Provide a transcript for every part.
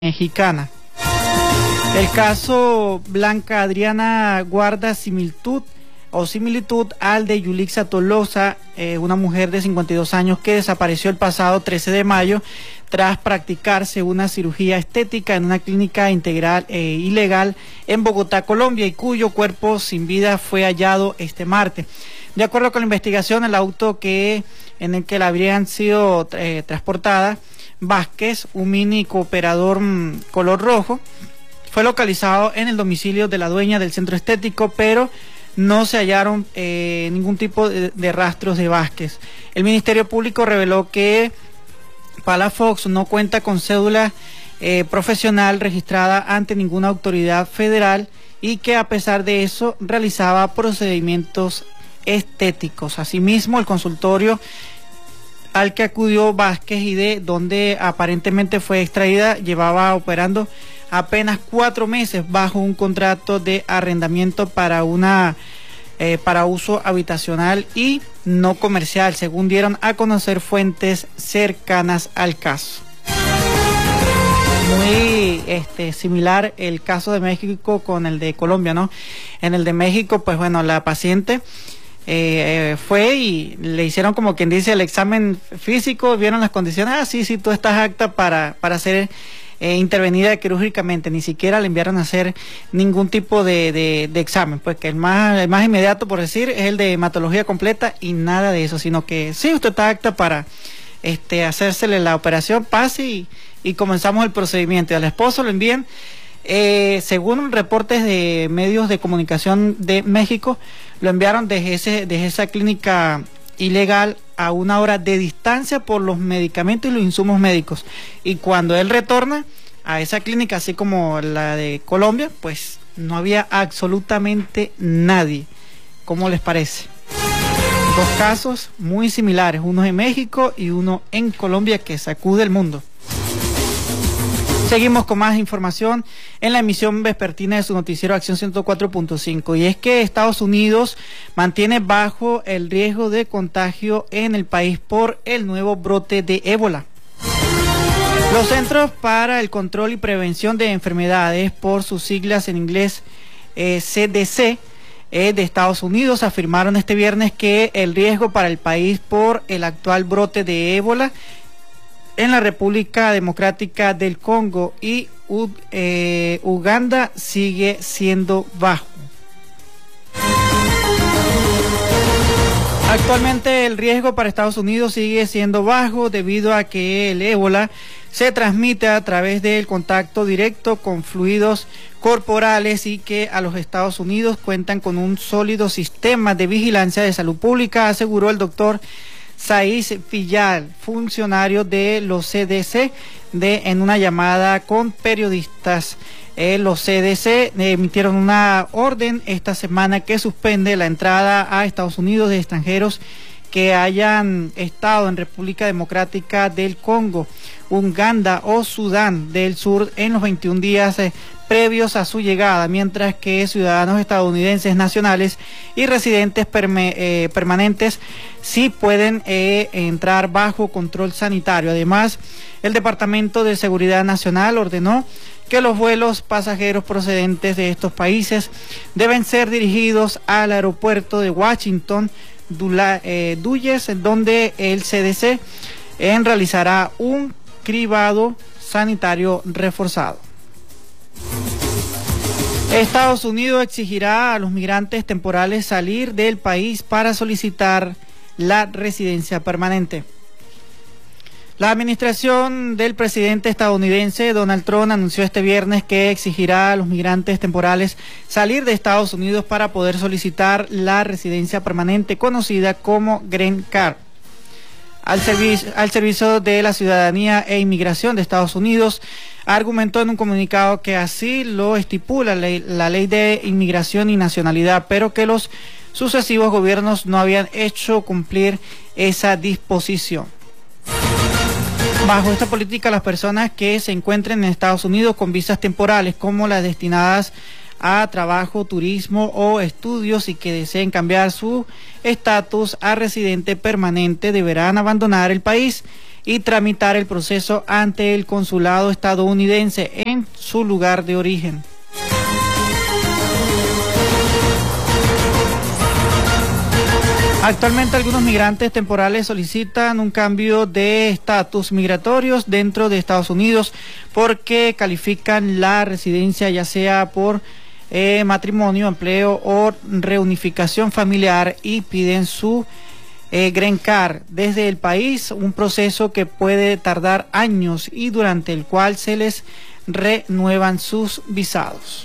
mexicana. El caso Blanca Adriana guarda similitud al de Yulixa Tolosa, una mujer de 52 años que desapareció el pasado 13 de mayo tras practicarse una cirugía estética en una clínica integral ilegal en Bogotá, Colombia, y cuyo cuerpo sin vida fue hallado este martes. De acuerdo con la investigación, el auto en el que la habrían sido transportada, Vázquez, un mini cooperador color rojo, fue localizado en el domicilio de la dueña del centro estético, pero no se hallaron ningún tipo de rastros de Vázquez. El Ministerio Público reveló que Palafox no cuenta con cédula profesional registrada ante ninguna autoridad federal y que a pesar de eso realizaba procedimientos estéticos. Asimismo, el consultorio al que acudió Vázquez y de donde aparentemente fue extraída llevaba operando apenas 4 meses bajo un contrato de arrendamiento para uso habitacional y no comercial, según dieron a conocer fuentes cercanas al caso. Muy similar el caso de México con el de Colombia, ¿no? En el de México, pues bueno, la paciente fue y le hicieron, como quien dice, el examen físico, vieron las condiciones, sí, tú estás apta para ser intervenida quirúrgicamente. Ni siquiera le enviaron a hacer ningún tipo de examen, pues que el más inmediato, por decir, es el de hematología completa y nada de eso, sino que sí, usted está apta para hacérsele la operación, pase y comenzamos el procedimiento. Y al esposo lo envían, según reportes de medios de comunicación de México, lo enviaron desde esa clínica ilegal a 1 hora de distancia por los medicamentos y los insumos médicos. Y cuando él retorna a esa clínica, así como la de Colombia, pues no había absolutamente nadie. ¿Cómo les parece? 2 casos muy similares, uno en México y uno en Colombia, que sacude el mundo. Seguimos con más información en la emisión vespertina de su noticiero Acción 104.5, y es que Estados Unidos mantiene bajo el riesgo de contagio en el país por el nuevo brote de ébola. Los Centros para el Control y Prevención de Enfermedades, por sus siglas en inglés CDC, de Estados Unidos, afirmaron este viernes que el riesgo para el país por el actual brote de ébola en la República Democrática del Congo y Uganda sigue siendo bajo. Actualmente el riesgo para Estados Unidos sigue siendo bajo debido a que el ébola se transmite a través del contacto directo con fluidos corporales y que a los Estados Unidos cuentan con un sólido sistema de vigilancia de salud pública, aseguró el doctor Saiz Fillal, funcionario de los CDC, en una llamada con periodistas. Los CDC emitieron una orden esta semana que suspende la entrada a Estados Unidos de extranjeros que hayan estado en República Democrática del Congo, Uganda o Sudán del Sur en los 21 días previos a su llegada, mientras que ciudadanos estadounidenses nacionales y residentes permanentes sí pueden entrar bajo control sanitario. Además, el Departamento de Seguridad Nacional ordenó que los vuelos pasajeros procedentes de estos países deben ser dirigidos al aeropuerto de Washington Dulles, donde el CDC realizará un cribado sanitario reforzado. Estados Unidos exigirá a los migrantes temporales salir del país para solicitar la residencia permanente. La administración del presidente estadounidense Donald Trump anunció este viernes que exigirá a los migrantes temporales salir de Estados Unidos para poder solicitar la residencia permanente conocida como Green Card. Al servicio de la Ciudadanía e Inmigración de Estados Unidos argumentó en un comunicado que así lo estipula la Ley de Inmigración y Nacionalidad, pero que los sucesivos gobiernos no habían hecho cumplir esa disposición. Bajo esta política, las personas que se encuentren en Estados Unidos con visas temporales, como las destinadas a trabajo, turismo o estudios, y que deseen cambiar su estatus a residente permanente, deberán abandonar el país y tramitar el proceso ante el consulado estadounidense en su lugar de origen. Actualmente algunos migrantes temporales solicitan un cambio de estatus migratorios dentro de Estados Unidos porque califican la residencia ya sea por matrimonio, empleo o reunificación familiar y piden su Green Card desde el país, un proceso que puede tardar años y durante el cual se les renuevan sus visados.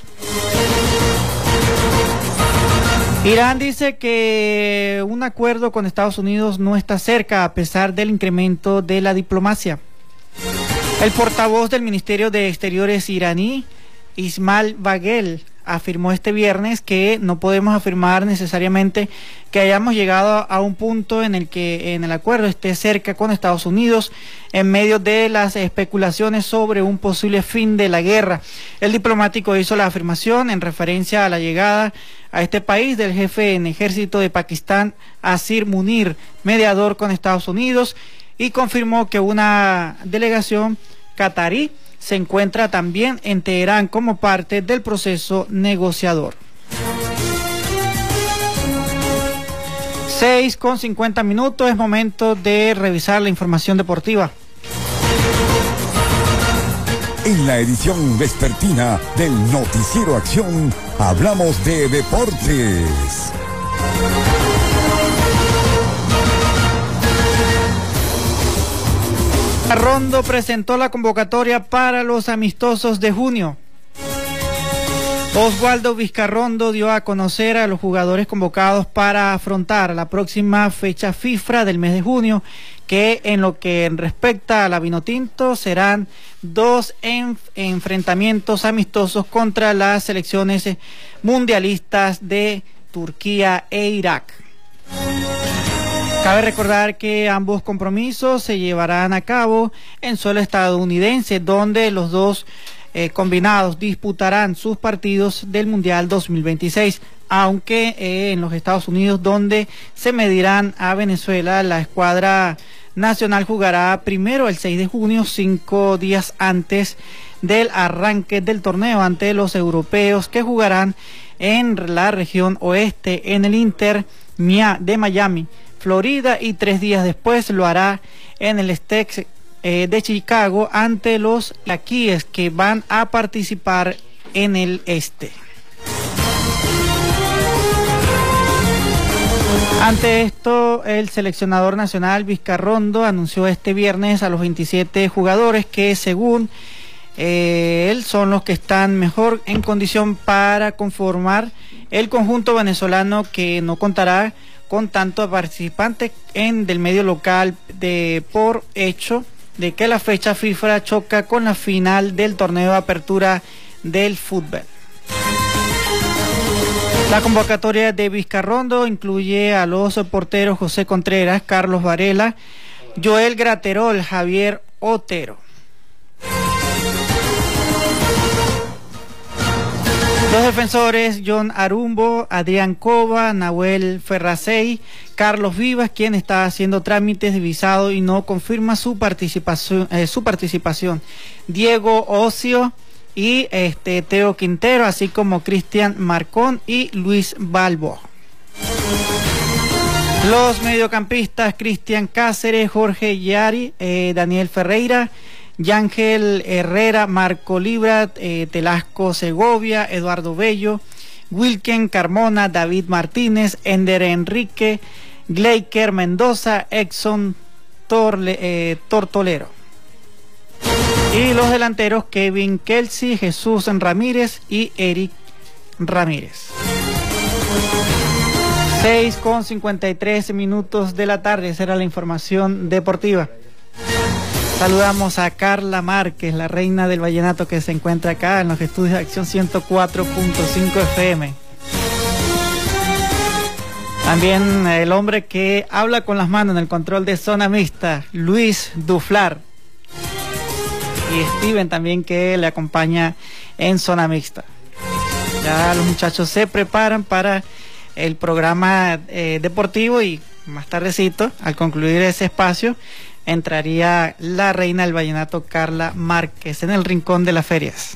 Irán dice que un acuerdo con Estados Unidos no está cerca a pesar del incremento de la diplomacia. El portavoz del Ministerio de Exteriores iraní, Ismail Baghel, afirmó este viernes que no podemos afirmar necesariamente que hayamos llegado a un punto en el que en el acuerdo esté cerca con Estados Unidos en medio de las especulaciones sobre un posible fin de la guerra. El diplomático hizo la afirmación en referencia a la llegada a este país del jefe en ejército de Pakistán, Asir Munir, mediador con Estados Unidos, y confirmó que una delegación catarí se encuentra también en Teherán como parte del proceso negociador. 6:50, es momento de revisar la información deportiva. En la edición vespertina del Noticiero Acción, hablamos de deportes. Rondo presentó la convocatoria para los amistosos de junio. Oswaldo Vizcarrondo dio a conocer a los jugadores convocados para afrontar la próxima fecha FIFA del mes de junio, que en lo que respecta a la Vinotinto serán 2 enfrentamientos amistosos contra las selecciones mundialistas de Turquía e Irak. Cabe recordar que ambos compromisos se llevarán a cabo en suelo estadounidense, donde los dos combinados disputarán sus partidos del Mundial 2026, aunque en los Estados Unidos, donde se medirán a Venezuela, la escuadra nacional jugará primero el 6 de junio, 5 días antes del arranque del torneo, ante los europeos que jugarán en la región oeste en el Inter de Miami, Florida, y 3 días después lo hará en el States de Chicago ante los Yaquíes, que van a participar en el este. Ante esto, el seleccionador nacional Vizcarrondo anunció este viernes a los 27 jugadores que según él son los que están mejor en condición para conformar el conjunto venezolano, que no contará con tantos participantes del medio local por hecho de que la fecha FIFA choca con la final del torneo de apertura del fútbol. La convocatoria de Vizcarrondo incluye a los porteros José Contreras, Carlos Varela, Joel Graterol, Javier Otero. Los defensores John Arumbo, Adrián Cova, Nahuel Ferracey, Carlos Vivas, quien está haciendo trámites de visado y no confirma su participación, Diego Ocio y Teo Quintero, así como Cristian Marcón y Luis Balbo. Los mediocampistas Cristian Cáceres, Jorge Yari, Daniel Ferreira, Yángel Herrera, Marco Libra, Telasco Segovia, Eduardo Bello, Wilken Carmona, David Martínez, Ender Enrique, Gleiker Mendoza, Exxon Tortolero. Y los delanteros Kevin Kelsey, Jesús Ramírez y Eric Ramírez. 6:53 de la tarde, esa era la información deportiva. Saludamos a Carla Márquez, la reina del vallenato, que se encuentra acá en los estudios de Acción 104.5 FM. También el hombre que habla con las manos en el control de zona mixta, Luis Duflar. Y Steven también, que le acompaña en zona mixta. Ya los muchachos se preparan para el programa deportivo, y más tardecito, al concluir ese espacio, entraría la reina del vallenato Carla Márquez en el Rincón de las Ferias.